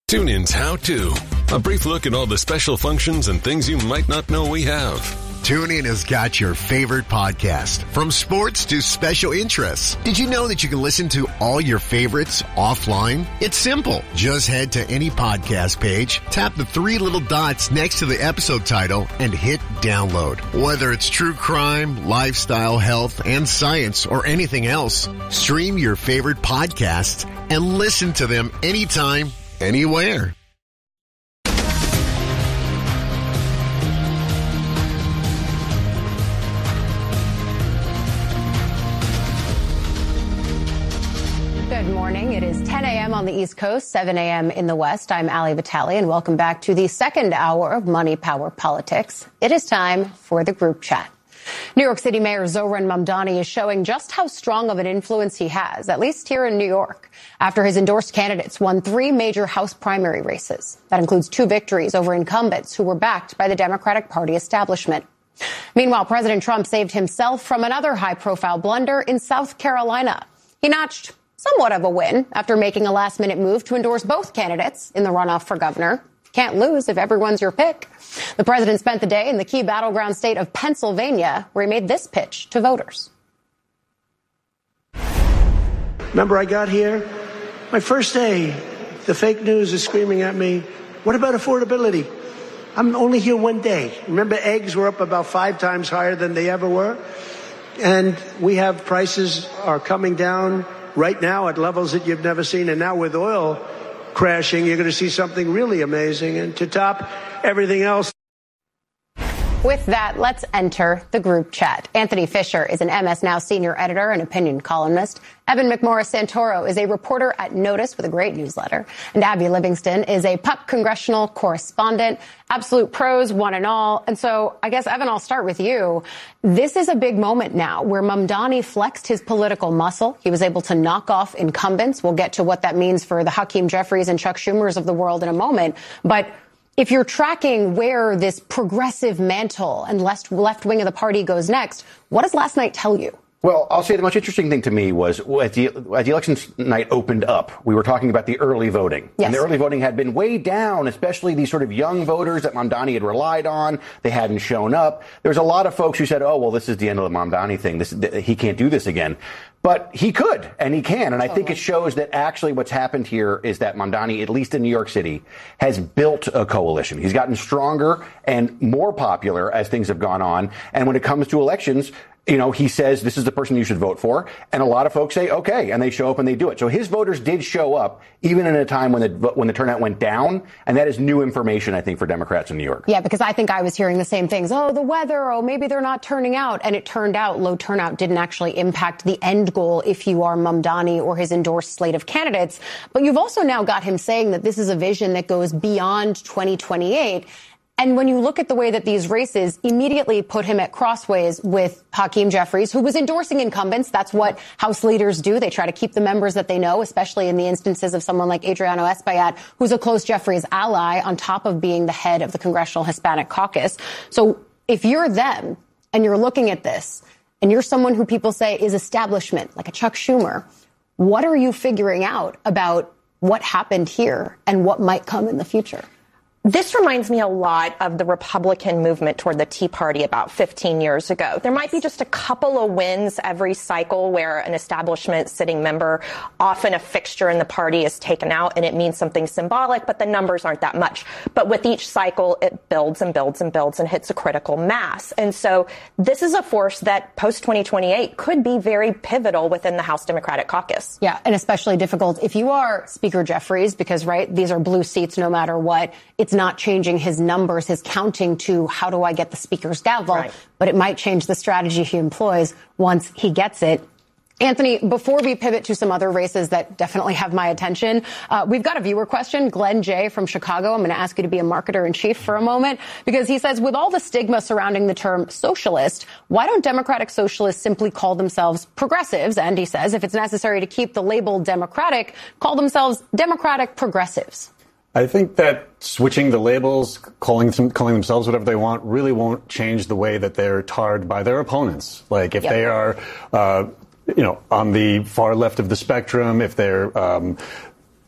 TuneIn's How To. A brief look at all the special functions and things you might not know we have. TuneIn has got your favorite podcast, from sports to special interests. Did you know that you can listen to all your favorites offline? It's simple. Just head to any podcast page, tap the three little dots next to the episode title, and hit download. Whether it's true crime, lifestyle, health, and science, or anything else, stream your favorite podcasts and listen to them anytime, anywhere. Good morning. It is 10 a.m. on the East Coast, 7 a.m. in the West. I'm Ali Vitale, and welcome back to the second hour of Money, Power, Politics. It is time for the group chat. New York City Mayor Zohran Mamdani is showing just how strong of an influence he has, at least here in New York, after his endorsed candidates won 3 major House primary races. That includes 2 victories over incumbents who were backed by the Democratic Party establishment. Meanwhile, President Trump saved himself from another high-profile blunder in South Carolina. He notched somewhat of a win after making a last-minute move to endorse both candidates in the runoff for governor. Can't lose if everyone's your pick. The president spent the day in the key battleground state of Pennsylvania, where he made this pitch to voters. Remember, I got here, my first day, the fake news is screaming at me, what about affordability? I'm only here one day. Remember, eggs were up about 5 times higher than they ever were. And we have prices are coming down right now at levels that you've never seen. And now with oil crashing, you're going to see something really amazing. And to top everything else. With that, let's enter the group chat. Anthony Fisher is an MS Now senior editor and opinion columnist. Evan McMorris Santoro is a reporter at Notice with a great newsletter. And Abby Livingston is a PUP congressional correspondent. Absolute pros, one and all. And so I guess, Evan, I'll start with you. This is a big moment now where Mamdani flexed his political muscle. He was able to knock off incumbents. We'll get to what that means for the Hakeem Jeffries and Chuck Schumers of the world in a moment. But if you're tracking where this progressive mantle and left wing of the party goes next, what does last night tell you? Well, I'll say the most interesting thing to me was as the election night opened up, we were talking about the early voting. Yes. And the early voting had been way down, especially these sort of young voters that Mamdani had relied on. They hadn't shown up. There was a lot of folks who said, oh, well, this is the end of the Mamdani thing. He can't do this again. But he could, and he can. And I think it shows that actually what's happened here is that Mamdani, at least in New York City, has built a coalition. He's gotten stronger and more popular as things have gone on. And when it comes to elections, you know, he says this is the person you should vote for. And a lot of folks say, OK, and they show up and they do it. So his voters did show up, even in a time when the turnout went down. And that is new information, I think, for Democrats in New York. Yeah, because I think I was hearing the same things. Oh, the weather. Oh, maybe they're not turning out. And it turned out low turnout didn't actually impact the end goal if you are Mamdani or his endorsed slate of candidates. But you've also now got him saying that this is a vision that goes beyond 2028. And when you look at the way that these races immediately put him at crossways with Hakeem Jeffries, who was endorsing incumbents. That's what House leaders do. They try to keep the members that they know, especially in the instances of someone like Adriano Espaillat, who's a close Jeffries ally on top of being the head of the Congressional Hispanic Caucus. So if you're them and you're looking at this and you're someone who people say is establishment, like a Chuck Schumer, what are you figuring out about what happened here and what might come in the future? This reminds me a lot of the Republican movement toward the Tea Party about 15 years ago. There might be just a couple of wins every cycle where an establishment sitting member, often a fixture in the party, is taken out, and it means something symbolic, but the numbers aren't that much. But with each cycle, it builds and builds and builds and hits a critical mass. And so this is a force that post-2028 could be very pivotal within the House Democratic Caucus. Yeah, and especially difficult if you are Speaker Jeffries, because, right, these are blue seats no matter what. It's not changing his numbers, his counting to how do I get the speaker's gavel, right, but it might change the strategy he employs once he gets it. Anthony, before we pivot to some other races that definitely have my attention, we've got a viewer question. Glenn J. from Chicago. I'm going to ask you to be a marketer in chief for a moment, because he says, with all the stigma surrounding the term socialist, why don't Democratic socialists simply call themselves progressives? And he says, if it's necessary to keep the label Democratic, call themselves Democratic progressives. I think that switching the labels, calling themselves whatever they want, really won't change the way that they're tarred by their opponents. Like if they are, on the far left of the spectrum, if they're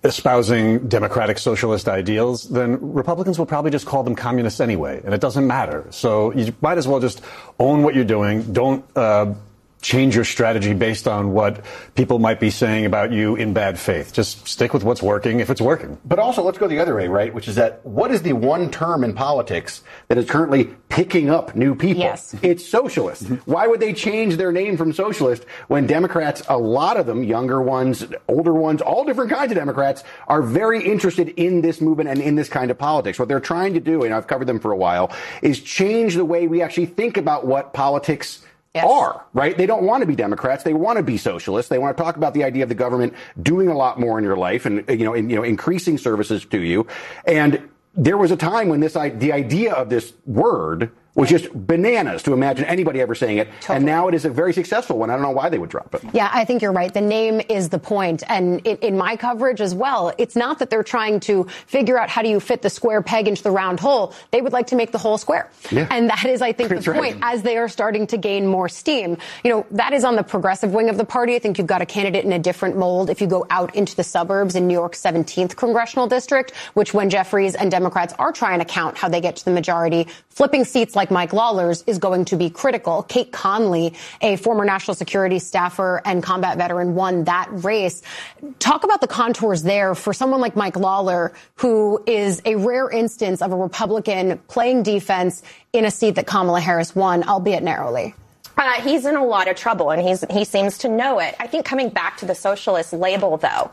espousing democratic socialist ideals, then Republicans will probably just call them communists anyway, and it doesn't matter. So you might as well just own what you're doing. Don't change your strategy based on what people might be saying about you in bad faith. Just stick with what's working if it's working. But also, let's go the other way, right? Which is that what is the one term in politics that is currently picking up new people? Yes. It's socialist. Why would they change their name from socialist when Democrats, a lot of them, younger ones, older ones, all different kinds of Democrats, are very interested in this movement and in this kind of politics? What they're trying to do, and I've covered them for a while, is change the way we actually think about what politics are, right? They don't want to be Democrats. They want to be socialists. They want to talk about the idea of the government doing a lot more in your life and, increasing services to you. And there was a time when the idea of this word was just bananas to imagine anybody ever saying it. Totally. And now it is a very successful one. I don't know why they would drop it. Yeah, I think you're right. The name is the point. And in my coverage as well, it's not that they're trying to figure out how do you fit the square peg into the round hole. They would like to make the hole square. Yeah. And that is, I think, the point as they are starting to gain more steam. That is on the progressive wing of the party. I think you've got a candidate in a different mold. If you go out into the suburbs in New York's 17th congressional district, which when Jeffries and Democrats are trying to count how they get to the majority, flipping seats like Mike Lawler's is going to be critical. Kate Conley, a former national security staffer and combat veteran, won that race. Talk about the contours there for someone like Mike Lawler, who is a rare instance of a Republican playing defense in a seat that Kamala Harris won, albeit narrowly. He's in a lot of trouble, and he seems to know it. I think coming back to the socialist label, though,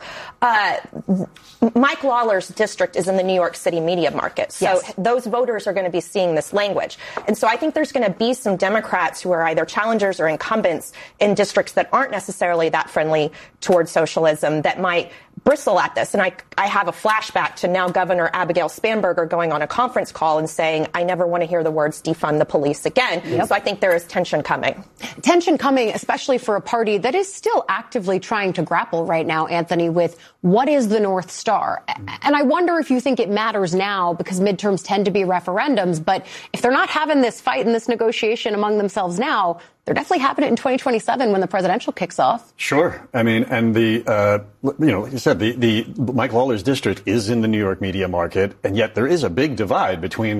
Mike Lawler's district is in the New York City media market. So those voters are going to be seeing this language. And so I think there's going to be some Democrats who are either challengers or incumbents in districts that aren't necessarily that friendly towards socialism that might bristle at this. And I have a flashback to now Governor Abigail Spanberger going on a conference call and saying, I never want to hear the words defund the police again. Yep. So I think there is tension coming. Tension coming, especially for a party that is still actively trying to grapple right now, Anthony, with what is the North Star? And I wonder if you think it matters now because midterms tend to be referendums. But if they're not having this fight and this negotiation among themselves now, they're definitely having it in 2027 when the presidential kicks off. Sure. I mean, and like you said, the Mike Lawler's district is in the New York media market, and yet there is a big divide between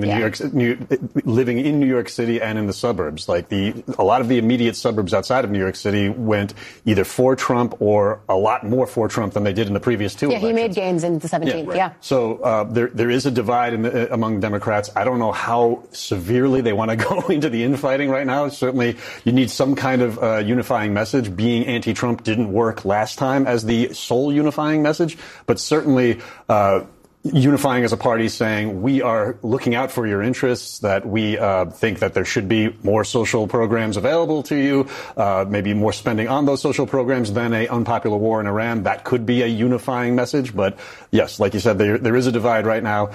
the living in New York City and in the suburbs. Like a lot of the immediate suburbs outside of New York City went either for Trump or a lot more for Trump than they did in the previous two elections. He made gains in the 17th. Yeah. So there is a divide among Democrats. I don't know how severely they want to go into the infighting right now. Certainly, you need some kind of unifying message. Being anti-Trump didn't work last time as the sole unifying message, but certainly unifying as a party, saying we are looking out for your interests, that we think that there should be more social programs available to you, maybe more spending on those social programs than an unpopular war in Iran. That could be a unifying message. But yes, like you said, there is a divide right now,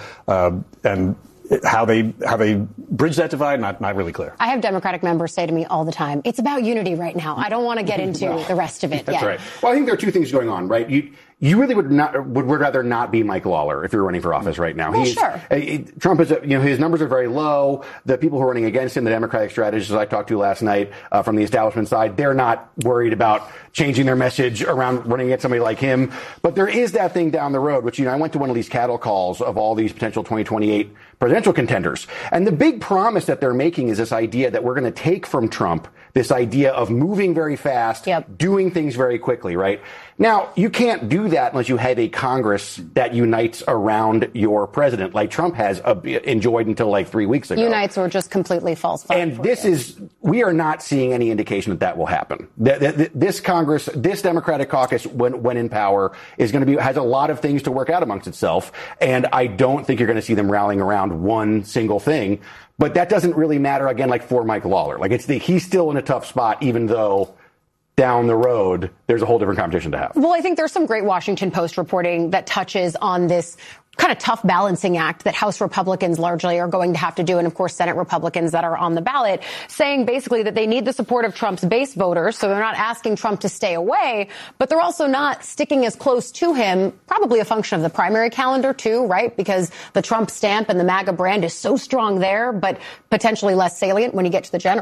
and how they bridge that divide, not really clear. I have Democratic members say to me all the time, it's about unity right now. I don't want to get into the rest of it. That's right. Well, I think there are two things going on, right? You really would rather not be Mike Lawler if you're running for office right now. Well, sure. Trump is, his numbers are very low. The people who are running against him, the Democratic strategists I talked to last night from the establishment side, they're not worried about changing their message around running against somebody like him. But there is that thing down the road, which, I went to one of these cattle calls of all these potential 2028 presidential contenders. And the big promise that they're making is this idea that we're going to take from Trump this idea of moving very fast, doing things very quickly, right? Now, you can't do that unless you have a Congress that unites around your president, like Trump has enjoyed until like 3 weeks ago. Unites or just completely falls flat. And we are not seeing any indication that will happen. This Congress, this Democratic caucus, when in power, has a lot of things to work out amongst itself. And I don't think you're going to see them rallying around one single thing. But that doesn't really matter, again, like for Mike Lawler. Like he's still in a tough spot, even though down the road, there's a whole different competition to have. Well, I think there's some great Washington Post reporting that touches on this kind of tough balancing act that House Republicans largely are going to have to do, and of course Senate Republicans that are on the ballot, saying basically that they need the support of Trump's base voters, so they're not asking Trump to stay away, but they're also not sticking as close to him, probably a function of the primary calendar too, right? Because the Trump stamp and the MAGA brand is so strong there, but potentially less salient when you get to the general.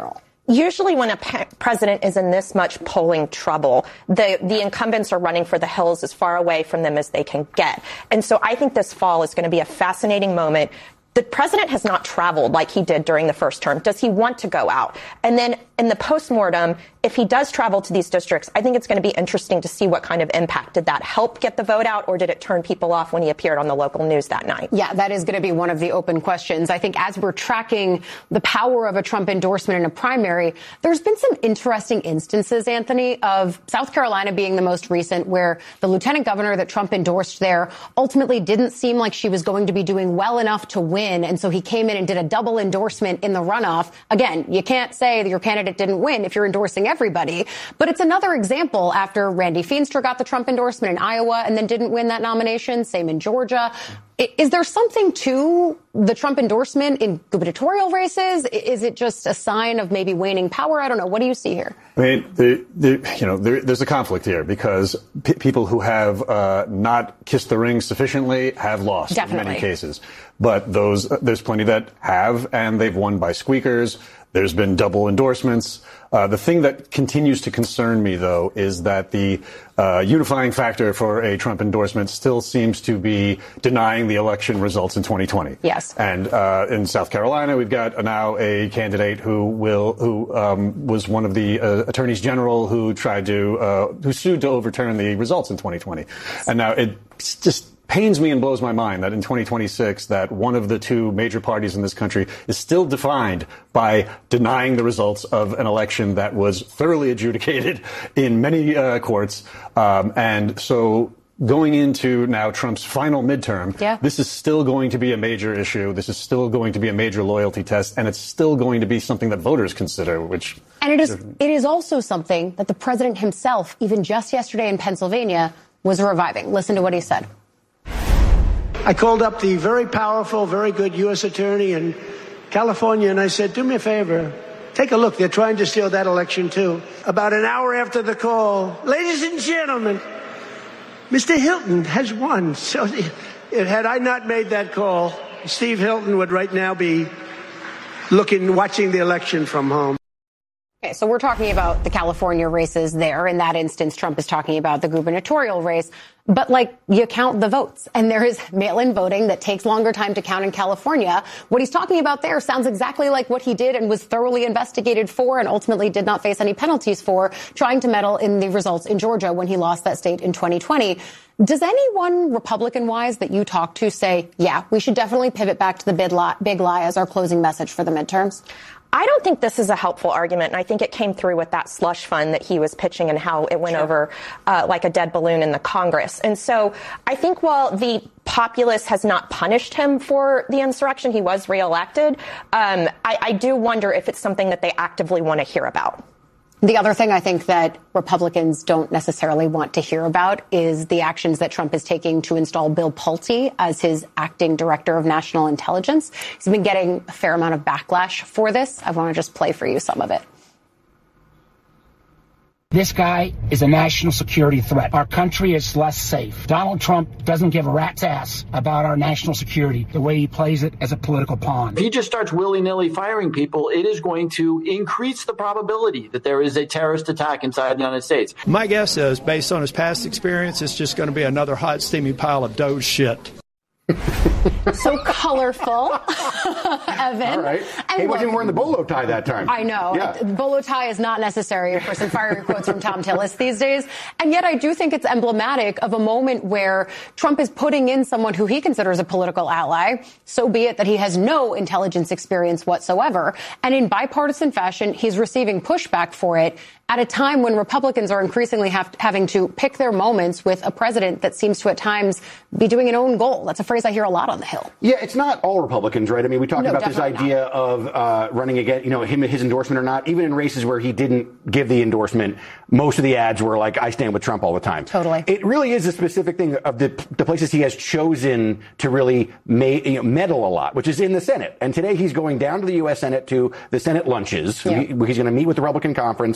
Usually when a president is in this much polling trouble, the incumbents are running for the hills as far away from them as they can get. And so I think this fall is going to be a fascinating moment. The president has not traveled like he did during the first term. Does he want to go out? And then in the postmortem, if he does travel to these districts, I think it's going to be interesting to see what kind of impact. Did that help get the vote out, or did it turn people off when he appeared on the local news that night? Yeah, that is going to be one of the open questions. I think as we're tracking the power of a Trump endorsement in a primary, there's been some interesting instances, Anthony, of South Carolina being the most recent, where the lieutenant governor that Trump endorsed there ultimately didn't seem like she was going to be doing well enough to win. And so he came in and did a double endorsement in the runoff. Again, you can't say that your candidate didn't win if you're endorsing everybody. But it's another example after Randy Feenstra got the Trump endorsement in Iowa and then didn't win that nomination. Same in Georgia. Is there something to the Trump endorsement in gubernatorial races? Is it just a sign of maybe waning power? I don't know. What do you see here? I mean, there's a conflict here because people who have not kissed the ring sufficiently have lost in many cases. But there's plenty that have, and they've won by squeakers. There's been double endorsements. The thing that continues to concern me, though, is that the unifying factor for a Trump endorsement still seems to be denying the election results in 2020. Yes. And in South Carolina, we've got now a candidate who was one of the attorneys general who sued to overturn the results in 2020. And now it just pains me and blows my mind that in 2026 that one of the two major parties in this country is still defined by denying the results of an election that was thoroughly adjudicated in many courts. And so going into now Trump's final midterm, this is still going to be a major issue. This is still going to be a major loyalty test, and it's still going to be something that voters consider, And it is also something that the president himself, even just yesterday in Pennsylvania, was reviving. Listen to what he said. I called up the very powerful, very good U.S. attorney in California, and I said, do me a favor. Take a look. They're trying to steal that election, too. About an hour after the call, ladies and gentlemen, Mr. Hilton has won. So had I not made that call, Steve Hilton would right now be watching the election from home. Okay, so we're talking about the California races there. In that instance, Trump is talking about the gubernatorial race. But, you count the votes, and there is mail-in voting that takes longer time to count in California. What he's talking about there sounds exactly like what he did and was thoroughly investigated for and ultimately did not face any penalties for, trying to meddle in the results in Georgia when he lost that state in 2020. Does anyone Republican-wise that you talk to say, yeah, we should definitely pivot back to the big lie as our closing message for the midterms? I don't think this is a helpful argument, and I think it came through with that slush fund that he was pitching and how it went over like a dead balloon in the Congress. And so I think while the populace has not punished him for the insurrection, he was reelected, I do wonder if it's something that they actively want to hear about. The other thing I think that Republicans don't necessarily want to hear about is the actions that Trump is taking to install Bill Pulte as his acting director of national intelligence. He's been getting a fair amount of backlash for this. I want to just play for you some of it. This guy is a national security threat. Our country is less safe. Donald Trump doesn't give a rat's ass about our national security the way he plays it as a political pawn. If he just starts willy-nilly firing people, it is going to increase the probability that there is a terrorist attack inside the United States. My guess is, based on his past experience, it's just going to be another hot, steamy pile of Doge shit. So colorful, Evan. All right. He wasn't wearing the bolo tie that time. I know. Yeah. Bolo tie is not necessary for some fiery quotes from Tom Tillis these days. And yet I do think it's emblematic of a moment where Trump is putting in someone who he considers a political ally, so be it that he has no intelligence experience whatsoever. And in bipartisan fashion, he's receiving pushback for it at a time when Republicans are increasingly having to pick their moments with a president that seems to at times be doing an own goal. That's a phrase I hear a lot on the Hill. Yeah, it's not all Republicans, right? I mean, we talked about this idea of running against, his endorsement or not. Even in races where he didn't give the endorsement, most of the ads were like, I stand with Trump all the time. Totally. It really is a specific thing of the places he has chosen to really meddle a lot, which is in the Senate. And today he's going down to the U.S. Senate to the Senate lunches. Yeah. He's going to meet with the Republican conference.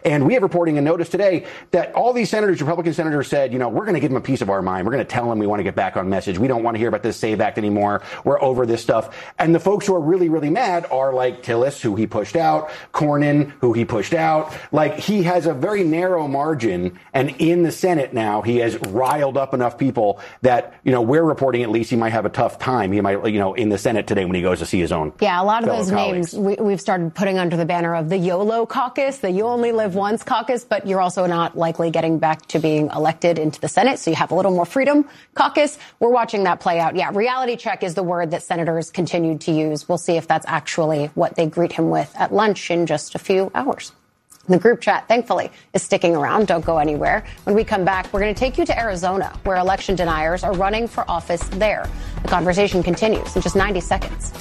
And we have reporting and notice today that all these senators, Republican senators, said, we're going to give him a piece of our mind. We're going to tell him we want to get back on message. We don't want to hear about this SAVE Act anymore. We're over this stuff. And the folks who are really, really mad are like Tillis, who he pushed out, Cornyn, who he pushed out. Like, he has a very narrow margin. And in the Senate now, he has riled up enough people that, we're reporting at least he might have a tough time. He might, in the Senate today when he goes to see his own. Yeah, a lot of those colleagues. names we've started putting under the banner of the YOLO caucus, the You Only Live Once caucus, but you're also not likely getting back to being elected into the Senate, so you have a little more freedom caucus. We're watching that play out. Yeah, reality check is the word that senators continued to use. We'll see if that's actually what they greet him with at lunch in just a few hours. The group chat, thankfully, is sticking around. Don't go anywhere. When we come back, we're going to take you to Arizona, where election deniers are running for office there. The conversation continues in just 90 seconds.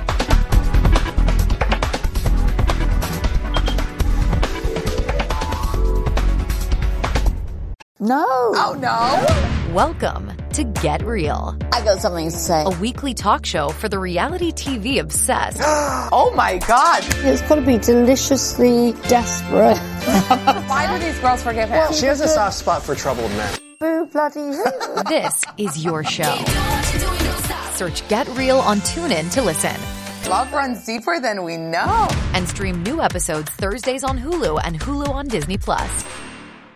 No. Oh, no. Welcome to Get Real. I got something to say. A weekly talk show for the reality TV obsessed. Oh, my God. It's got to be deliciously desperate. Why do these girls forgive him? Well, she has a soft spot for troubled men. Boo bloody who. This is your show. Search Get Real on TuneIn to listen. Love runs deeper than we know. And stream new episodes Thursdays on Hulu and Hulu on Disney+.